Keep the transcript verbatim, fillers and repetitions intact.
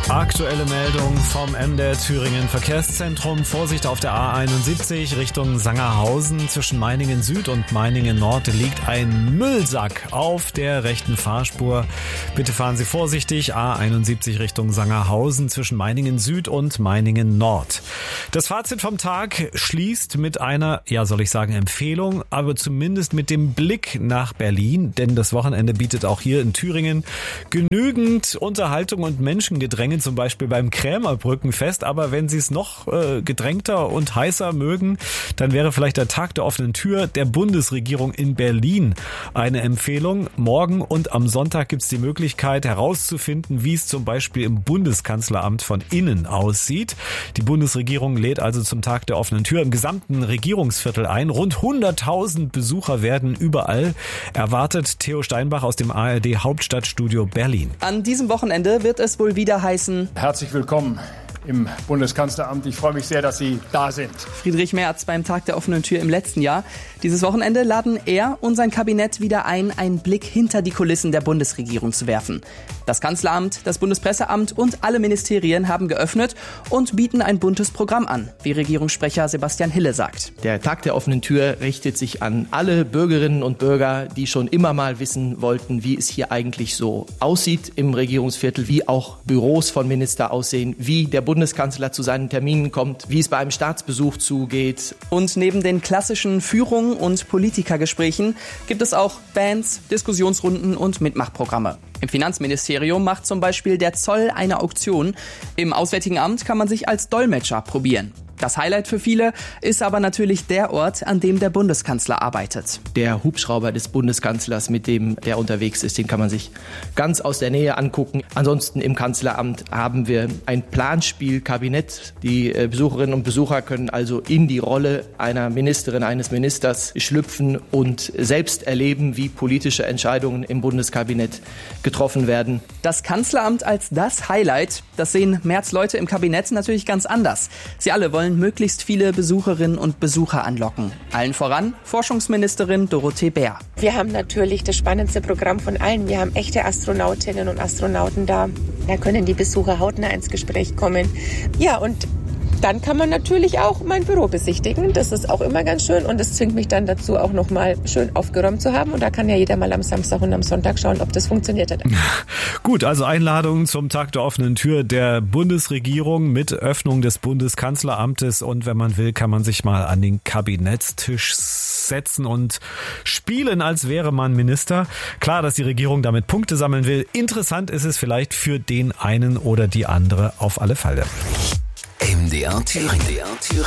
Aktuelle Meldung vom M D R Thüringen Verkehrszentrum. Vorsicht auf der A einundsiebzig Richtung Sangerhausen. Zwischen Meiningen Süd und Meiningen Nord liegt ein Müllsack auf der rechten Fahrspur. Bitte fahren Sie vorsichtig. A einundsiebzig Richtung Sangerhausen zwischen Meiningen Süd und Meiningen Nord. Das Fazit vom Tag schließt mit einer, ja soll ich sagen, Empfehlung, aber zumindest mit dem Blick nach Berlin. Denn das Wochenende bietet auch hier in Thüringen genügend Unterhaltung und Menschengedränge, zum Beispiel beim Krämerbrückenfest. Aber wenn Sie es noch äh, gedrängter und heißer mögen, dann wäre vielleicht der Tag der offenen Tür der Bundesregierung in Berlin eine Empfehlung. Morgen und am Sonntag gibt es die Möglichkeit herauszufinden, wie es zum Beispiel im Bundeskanzleramt von innen aussieht. Die Bundesregierung lädt also zum Tag der offenen Tür im gesamten Regierungsviertel ein. Rund hunderttausend Besucher werden überall erwartet. Theo Steinbach aus dem A R D Hauptstadtstudio Berlin. An diesem Wochenende wird es wohl wieder heißen: Herzlich willkommen im Bundeskanzleramt. Ich freue mich sehr, dass Sie da sind. Friedrich Merz beim Tag der offenen Tür im letzten Jahr. Dieses Wochenende laden er und sein Kabinett wieder ein, einen Blick hinter die Kulissen der Bundesregierung zu werfen. Das Kanzleramt, das Bundespresseamt und alle Ministerien haben geöffnet und bieten ein buntes Programm an, wie Regierungssprecher Sebastian Hille sagt. Der Tag der offenen Tür richtet sich an alle Bürgerinnen und Bürger, die schon immer mal wissen wollten, wie es hier eigentlich so aussieht im Regierungsviertel, wie auch Büros von Minister aussehen, wie der Bundeskanzler zu seinen Terminen kommt, wie es bei einem Staatsbesuch zugeht. Und neben den klassischen Führungen und Politikergesprächen gibt es auch Bands, Diskussionsrunden und Mitmachprogramme. Im Finanzministerium macht zum Beispiel der Zoll eine Auktion. Im Auswärtigen Amt kann man sich als Dolmetscher probieren. Das Highlight für viele ist aber natürlich der Ort, an dem der Bundeskanzler arbeitet. Der Hubschrauber des Bundeskanzlers, mit dem der unterwegs ist, den kann man sich ganz aus der Nähe angucken. Ansonsten im Kanzleramt haben wir ein Planspielkabinett. Die Besucherinnen und Besucher können also in die Rolle einer Ministerin, eines Ministers schlüpfen und selbst erleben, wie politische Entscheidungen im Bundeskabinett getroffen werden. Das Kanzleramt als das Highlight, das sehen Merz-Leute im Kabinett natürlich ganz anders. Sie alle wollen möglichst viele Besucherinnen und Besucher anlocken. Allen voran Forschungsministerin Dorothee Bär. Wir haben natürlich das spannendste Programm von allen. Wir haben echte Astronautinnen und Astronauten da. Da können die Besucher hautnah ins Gespräch kommen. Ja, und dann kann man natürlich auch mein Büro besichtigen. Das ist auch immer ganz schön und das zwingt mich dann dazu, auch noch mal schön aufgeräumt zu haben. Und da kann ja jeder mal am Samstag und am Sonntag schauen, ob das funktioniert hat. Gut, also Einladung zum Tag der offenen Tür der Bundesregierung mit Öffnung des Bundeskanzleramtes. Und wenn man will, kann man sich mal an den Kabinettstisch setzen und spielen, als wäre man Minister. Klar, dass die Regierung damit Punkte sammeln will. Interessant ist es vielleicht für den einen oder die andere auf alle Fälle. M D R Thüringen.